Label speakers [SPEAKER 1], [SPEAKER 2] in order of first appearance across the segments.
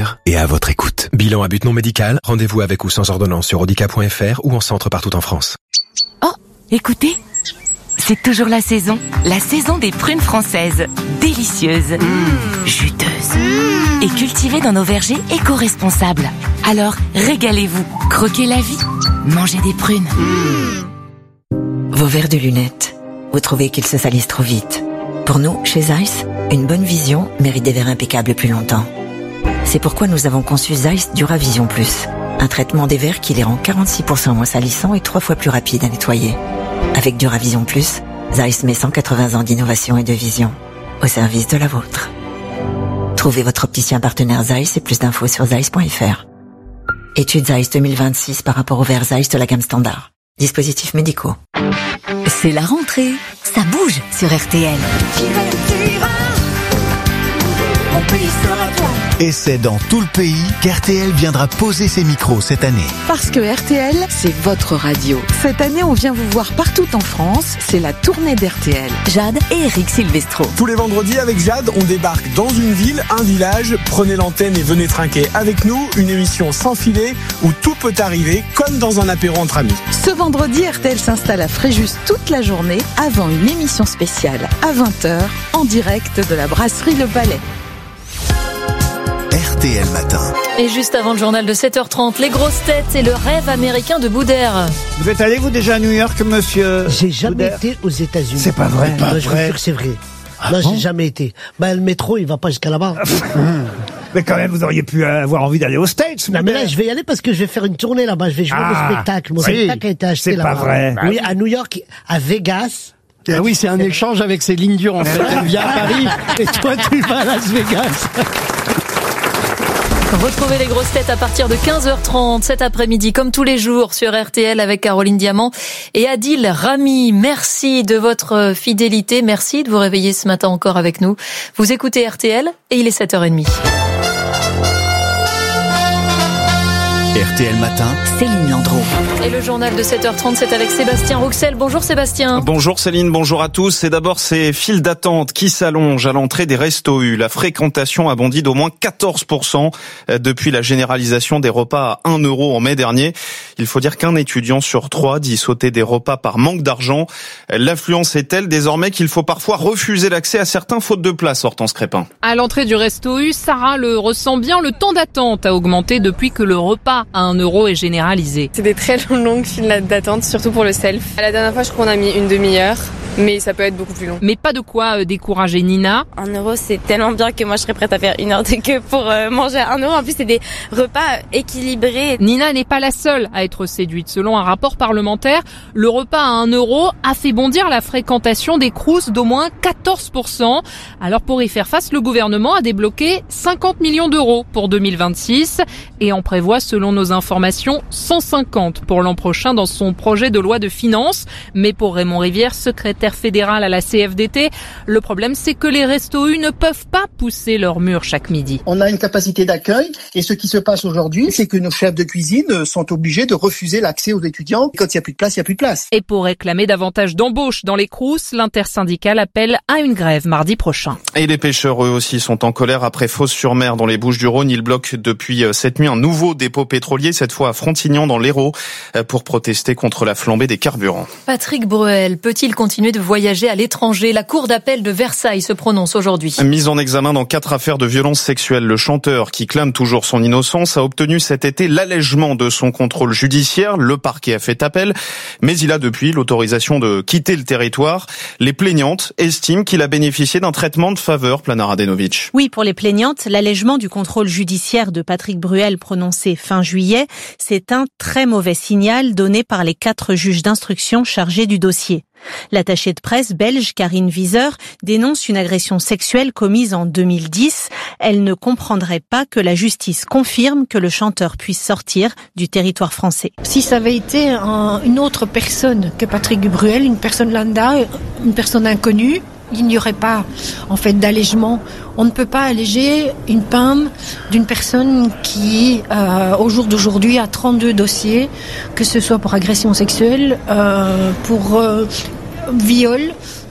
[SPEAKER 1] expert et à votre écoute. Bilan à but non médical, rendez-vous avec ou sans ordonnance sur audica.fr ou en centre partout en France.
[SPEAKER 2] Oh, écoutez, c'est toujours la saison des prunes françaises. Délicieuses, juteuses et cultivées dans nos vergers éco-responsables. Alors, régalez-vous, croquez la vie, mangez des prunes.
[SPEAKER 3] Vos verres de lunettes, vous trouvez qu'ils se salissent trop vite. Pour nous, chez Zeiss, une bonne vision mérite des verres impeccables plus longtemps. C'est pourquoi nous avons conçu Zeiss Duravision Plus, un traitement des verres qui les rend 46% moins salissants et 3 fois plus rapides à nettoyer. Avec Duravision Plus, Zeiss met 180 ans d'innovation et de vision au service de la vôtre. Trouvez votre opticien partenaire Zeiss et plus d'infos sur zeiss.fr. Étude Zeiss 2026 par rapport aux verres Zeiss de la gamme standard. Dispositifs médicaux.
[SPEAKER 2] C'est la rentrée, ça bouge sur RTL.
[SPEAKER 4] Et c'est dans tout le pays qu'RTL viendra poser ses micros cette année.
[SPEAKER 5] Parce que RTL, c'est votre radio. Cette année, on vient vous voir partout en France. C'est la tournée d'RTL.
[SPEAKER 2] Jade et Eric Silvestro.
[SPEAKER 6] Tous les vendredis avec Jade, on débarque dans une ville, un village. Prenez l'antenne et venez trinquer avec nous. Une émission sans filet où tout peut arriver, comme dans un apéro entre amis.
[SPEAKER 5] Ce vendredi, RTL s'installe à Fréjus toute la journée avant une émission spéciale à 20h en direct de la brasserie Le Palais.
[SPEAKER 4] RTL Matin.
[SPEAKER 7] Et juste avant le journal de 7h30, les grosses têtes et le rêve américain de Boudère.
[SPEAKER 8] Vous êtes allé, vous, déjà à New York, monsieur?
[SPEAKER 9] J'ai jamais
[SPEAKER 8] Boudère
[SPEAKER 9] été aux États-Unis.
[SPEAKER 8] C'est pas vrai.
[SPEAKER 9] Moi, je vous jure que c'est vrai. Non, j'ai jamais été. Le métro, il va pas jusqu'à là-bas.
[SPEAKER 8] Mais quand même, vous auriez pu avoir envie d'aller aux States.
[SPEAKER 9] Non, mais là, je vais y aller parce que je vais faire une tournée là-bas. Je vais jouer au spectacle. Mon spectacle a été acheté
[SPEAKER 8] c'est
[SPEAKER 9] là-bas.
[SPEAKER 8] pas vrai.
[SPEAKER 9] Oui, à New York, à Vegas.
[SPEAKER 10] Ah oui, c'est un échange avec Céline Dion, en fait. Elle vient à Paris et toi, tu vas à Las Vegas.
[SPEAKER 7] Retrouvez les grosses têtes à partir de 15h30 cet après-midi, comme tous les jours sur RTL avec Caroline Diamant et Adil Rami. Merci de votre fidélité. Merci de vous réveiller ce matin encore avec nous. Vous écoutez RTL et il est 7h30.
[SPEAKER 4] RTL Matin,
[SPEAKER 3] Céline Landreau.
[SPEAKER 7] Et le journal de 7h30, c'est avec Sébastien Rouxel. Bonjour Sébastien.
[SPEAKER 11] Bonjour Céline, bonjour à tous. C'est d'abord ces files d'attente qui s'allongent à l'entrée des Restos U. La fréquentation a bondi d'au moins 14% depuis la généralisation des repas à 1 euro en mai dernier. Il faut dire qu'un étudiant sur 3 dit sauter des repas par manque d'argent. L'affluence est telle désormais qu'il faut parfois refuser l'accès à certains fautes de place, Hortense Crépin.
[SPEAKER 12] À l'entrée du Resto U, Sarah le ressent bien, le temps d'attente a augmenté depuis que le repas à 1 euro est généralisé.
[SPEAKER 13] C'est des très longues files d'attente, surtout pour le self. La dernière fois, je crois qu'on a mis une demi-heure, mais ça peut être beaucoup plus long.
[SPEAKER 12] Mais pas de quoi décourager Nina.
[SPEAKER 13] 1 euro, c'est tellement bien que moi, je serais prête à faire 1 heure de queue pour manger à 1 euro. En plus, c'est des repas équilibrés.
[SPEAKER 12] Nina n'est pas la seule à être séduite. Selon un rapport parlementaire, le repas à 1 euro a fait bondir la fréquentation des crous d'au moins 14%. Alors pour y faire face, le gouvernement a débloqué 50 millions d'euros pour 2026 et en prévoit, selon nos informations, 150 pour l'an prochain dans son projet de loi de finances. Mais pour Raymond Rivière, secrétaire fédéral à la CFDT, le problème c'est que les Restos U ne peuvent pas pousser leur mur chaque midi.
[SPEAKER 14] On a une capacité d'accueil et ce qui se passe aujourd'hui, c'est que nos chefs de cuisine sont obligés de refuser l'accès aux étudiants. Quand il n'y a plus de place, il n'y a plus de place.
[SPEAKER 12] Et pour réclamer davantage d'embauches dans les crous, l'intersyndicale appelle à une grève mardi prochain.
[SPEAKER 11] Et les pêcheurs, eux aussi, sont en colère après Fos-sur-Mer dans les Bouches-du-Rhône. Ils bloquent depuis cette nuit un nouveau dépôt pétrolier, cette fois à Frontignan dans l'Hérault, pour protester contre la flambée des carburants.
[SPEAKER 7] Patrick Bruel peut-il continuer de voyager à l'étranger? La cour d'appel de Versailles se prononce aujourd'hui.
[SPEAKER 11] Mis en examen dans 4 affaires de violences sexuelles, le chanteur, qui clame toujours son innocence, a obtenu cet été l'allègement de son contrôle judiciaire. Le parquet a fait appel, mais il a depuis l'autorisation de quitter le territoire. Les plaignantes estiment qu'il a bénéficié d'un traitement de faveur, Plana Radenovic.
[SPEAKER 15] Oui, pour les plaignantes, l'allègement du contrôle judiciaire de Patrick Bruel prononcé fin juillet, c'est un très mauvais signal donné par les 4 juges d'instruction chargés du dossier. L'attachée de presse belge Karine Wieser dénonce une agression sexuelle commise en 2010. Elle ne comprendrait pas que la justice confirme que le chanteur puisse sortir du territoire français.
[SPEAKER 16] Si ça avait été une autre personne que Patrick Bruel, une personne lambda, une personne inconnue, il n'y aurait pas en fait d'allègement. On ne peut pas alléger une peine d'une personne qui, au jour d'aujourd'hui, a 32 dossiers, que ce soit pour agression sexuelle, pour viol,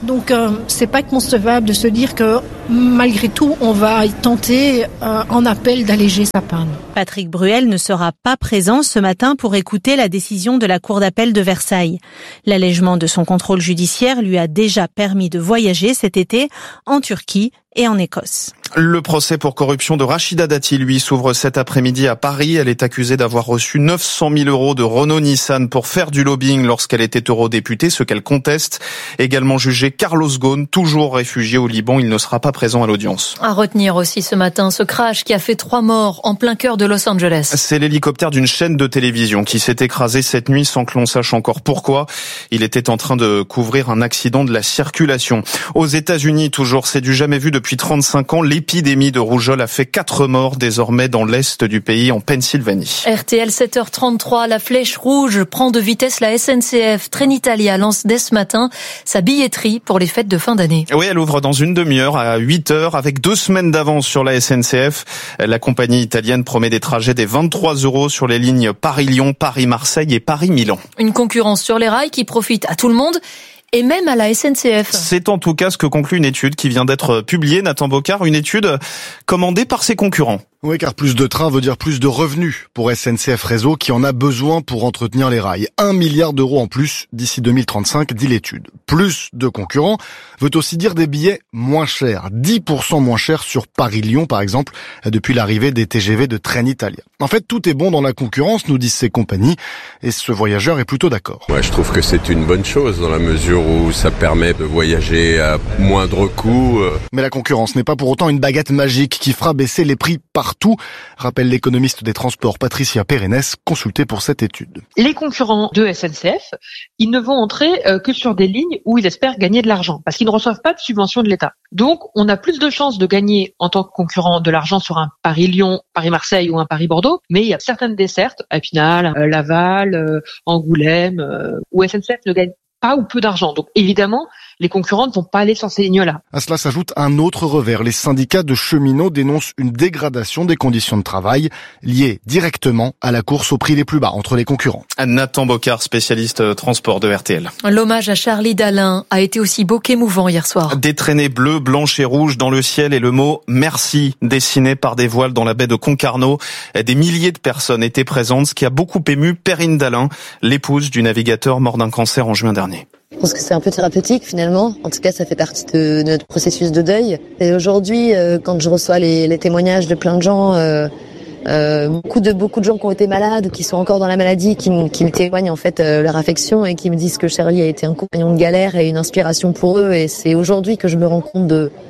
[SPEAKER 16] Donc c'est pas concevable de se dire que malgré tout on va tenter en appel d'alléger sa peine.
[SPEAKER 15] Patrick Bruel ne sera pas présent ce matin pour écouter la décision de la Cour d'appel de Versailles. L'allègement de son contrôle judiciaire lui a déjà permis de voyager cet été en Turquie et en Écosse.
[SPEAKER 11] Le procès pour corruption de Rachida Dati, lui, s'ouvre cet après-midi à Paris. Elle est accusée d'avoir reçu 900 000 € de Renault-Nissan pour faire du lobbying lorsqu'elle était eurodéputée, ce qu'elle conteste. Également jugé Carlos Ghosn, toujours réfugié au Liban. Il ne sera pas présent à l'audience.
[SPEAKER 7] À retenir aussi ce matin ce crash qui a fait 3 morts en plein cœur de Los Angeles.
[SPEAKER 11] C'est l'hélicoptère d'une chaîne de télévision qui s'est écrasé cette nuit sans que l'on sache encore pourquoi. Il était en train de couvrir un accident de la circulation. Aux États-Unis, toujours, c'est du jamais vu depuis 35 ans. L'épidémie de rougeole a fait 4 morts désormais dans l'est du pays, en Pennsylvanie.
[SPEAKER 7] RTL 7h33, la flèche rouge prend de vitesse la SNCF. Trenitalia lance dès ce matin sa billetterie pour les fêtes de fin d'année.
[SPEAKER 11] Oui, elle ouvre dans une demi-heure à 8h avec 2 semaines d'avance sur la SNCF. La compagnie italienne promet des trajets des 23 € sur les lignes Paris-Lyon, Paris-Marseille et Paris-Milan.
[SPEAKER 7] Une concurrence sur les rails qui profite à tout le monde. Et même à la SNCF.
[SPEAKER 11] C'est en tout cas ce que conclut une étude qui vient d'être publiée, Nathan Bocard, une étude commandée par ses concurrents.
[SPEAKER 17] Oui, car plus de trains veut dire plus de revenus pour SNCF Réseau qui en a besoin pour entretenir les rails. 1 milliard d'euros en plus d'ici 2035, dit l'étude. Plus de concurrents veut aussi dire des billets moins chers. 10% moins chers sur Paris-Lyon, par exemple, depuis l'arrivée des TGV de Trenitalia. En fait, tout est bon dans la concurrence, nous disent ces compagnies, et ce voyageur est plutôt d'accord.
[SPEAKER 18] Ouais, je trouve que c'est une bonne chose dans la mesure où ça permet de voyager à moindre coût.
[SPEAKER 17] Mais la concurrence n'est pas pour autant une baguette magique qui fera baisser les prix partout, rappelle l'économiste des transports Patricia Pérennes, consultée pour cette étude.
[SPEAKER 19] Les concurrents de SNCF, ils ne vont entrer que sur des lignes où ils espèrent gagner de l'argent, parce qu'ils ne reçoivent pas de subvention de l'État. Donc, on a plus de chances de gagner en tant que concurrent de l'argent sur un Paris-Lyon, Paris-Marseille ou un Paris-Bordeaux, mais il y a certaines dessertes, Épinal, Laval, Angoulême, où SNCF ne gagne pas ou peu d'argent. Donc évidemment, les concurrents ne vont pas aller sur ces lignes-là.
[SPEAKER 17] À cela s'ajoute un autre revers. Les syndicats de cheminots dénoncent une dégradation des conditions de travail liée directement à la course aux prix les plus bas entre les concurrents.
[SPEAKER 11] Nathan Bocard, spécialiste transport de RTL.
[SPEAKER 7] L'hommage à Charlie Dalin a été aussi beau qu'émouvant hier soir.
[SPEAKER 11] Des traînées bleues, blanches et rouges dans le ciel et le mot « Merci » dessiné par des voiles dans la baie de Concarneau. Des milliers de personnes étaient présentes, ce qui a beaucoup ému Perrine Dalin, l'épouse du navigateur mort d'un cancer en juin dernier.
[SPEAKER 20] Je pense que c'est un peu thérapeutique finalement. En tout cas, ça fait partie de notre processus de deuil. Et aujourd'hui, quand je reçois les témoignages de plein de gens, beaucoup de gens qui ont été malades ou qui sont encore dans la maladie, qui me témoignent en fait leur affection et qui me disent que Charlie a été un compagnon de galère et une inspiration pour eux. Et c'est aujourd'hui que je me rends compte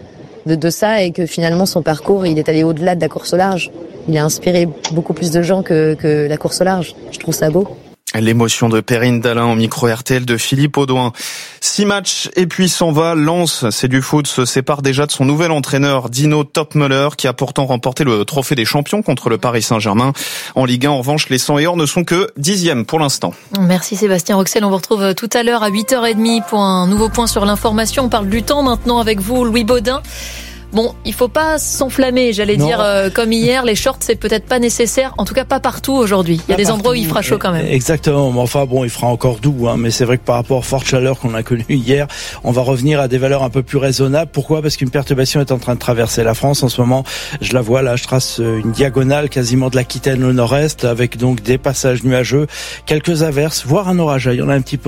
[SPEAKER 20] de ça et que finalement son parcours, il est allé au-delà de la course au large. Il a inspiré beaucoup plus de gens que la course au large. Je trouve ça beau.
[SPEAKER 11] L'émotion de Perrine Dalin au micro RTL de Philippe Audouin. 6 matchs et puis s'en va. Lens, c'est du foot, se sépare déjà de son nouvel entraîneur Dino Topmöller qui a pourtant remporté le trophée des champions contre le Paris Saint-Germain. En Ligue 1, en revanche, les 100 et or ne sont que 10e pour l'instant.
[SPEAKER 7] Merci Sébastien Roxel. On vous retrouve tout à l'heure à 8h30 pour un nouveau point sur l'information. On parle du temps maintenant avec vous, Louis Baudin. Bon, il faut pas s'enflammer, j'allais dire comme hier, les shorts c'est peut-être pas nécessaire, en tout cas pas partout aujourd'hui. Il y a des endroits où il fera chaud quand même.
[SPEAKER 21] Exactement, mais enfin bon, il fera encore doux, mais c'est vrai que par rapport aux fortes chaleurs qu'on a connues hier, on va revenir à des valeurs un peu plus raisonnables. Pourquoi ? Parce qu'une perturbation est en train de traverser la France en ce moment. Je la vois là, je trace une diagonale quasiment de l'Aquitaine au nord-est, avec donc des passages nuageux, quelques averses, voire un orage. Il y en a un petit peu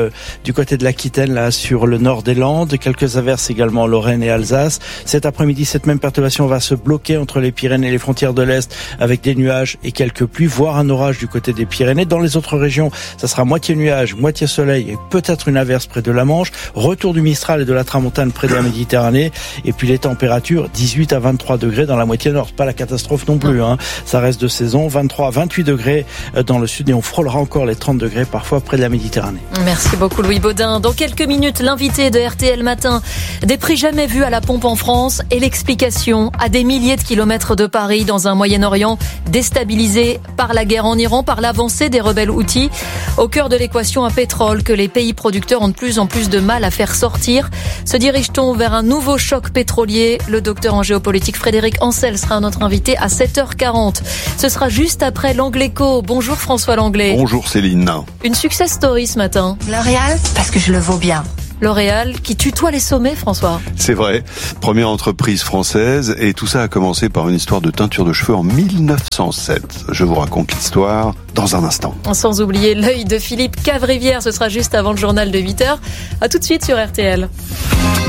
[SPEAKER 21] du côté de l'Aquitaine là sur le nord des Landes, quelques averses également en Lorraine et Alsace. Cet après-midi, cette même perturbation va se bloquer entre les Pyrénées et les frontières de l'Est avec des nuages et quelques pluies, voire un orage du côté des Pyrénées. Dans les autres régions, ça sera moitié nuage, moitié soleil et peut-être une averse près de la Manche. Retour du Mistral et de la Tramontane près de la Méditerranée. Et puis les températures, 18 à 23 degrés dans la moitié nord. Pas la catastrophe non plus, Ça reste de saison. 23 à 28 degrés dans le sud et on frôlera encore les 30 degrés parfois près de la Méditerranée.
[SPEAKER 7] Merci beaucoup Louis Baudin. Dans quelques minutes, l'invité de RTL Matin. Des prix jamais vus à la pompe en France et l'explication à des milliers de kilomètres de Paris dans un Moyen-Orient déstabilisé par la guerre en Iran, par l'avancée des rebelles houthis. Au cœur de l'équation à pétrole que les pays producteurs ont de plus en plus de mal à faire sortir. Se dirige-t-on vers un nouveau choc pétrolier ? Le docteur en géopolitique Frédéric Ancel sera notre invité à 7h40. Ce sera juste après l'Angléco. Bonjour François Langlais.
[SPEAKER 22] Bonjour Céline.
[SPEAKER 7] Une success story ce matin.
[SPEAKER 23] L'Oréal, parce que je le vaux bien.
[SPEAKER 7] L'Oréal qui tutoie les sommets, François.
[SPEAKER 1] C'est vrai, première entreprise française, et tout ça a commencé par une histoire de teinture de cheveux en 1907. Je vous raconte l'histoire dans un instant.
[SPEAKER 7] Sans oublier l'œil de Philippe Cavrivière, ce sera juste avant le journal de 8h. À tout de suite sur RTL.